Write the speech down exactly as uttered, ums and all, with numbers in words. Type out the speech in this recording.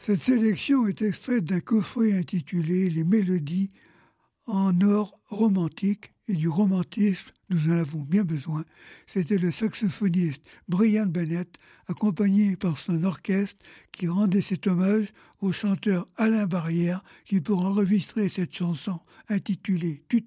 Cette sélection est extraite d'un coffret intitulé « Les mélodies en or romantique » et du romantisme, nous en avons bien besoin. C'était le saxophoniste Brian Bennett, accompagné par son orchestre, qui rendait cet hommage au chanteur Alain Barrière, qui pour enregistrer cette chanson intitulée « Tu t'en vas »